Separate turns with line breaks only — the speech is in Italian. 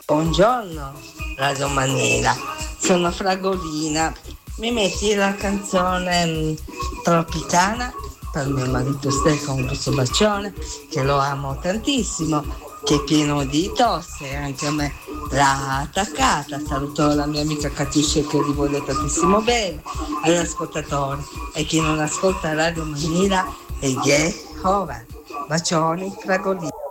Buongiorno, Radio Manila. Sono Fragolina. Mi metti la canzone Tropicana per mio marito Stefano, un grosso bacione, che lo amo tantissimo, che è pieno di tosse, anche a me l'ha attaccata. Saluto la mia amica Catiuscia che gli voglio tantissimo bene, all'ascoltatore, e chi non ascolta Radio Manila è gay. Ora, bacioni, Fragolina.